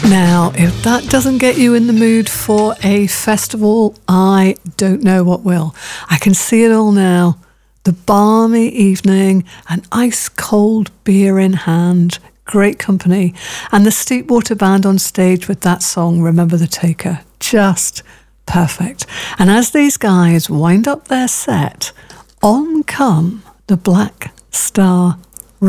Now, if that doesn't get you in the mood for a festival, I don't know what will. I can see it all now. The balmy evening, an ice-cold beer in hand, great company, and the Steepwater Band on stage with that song, Remember the Taker. Just perfect. And as these guys wind up their set, on come the Black Star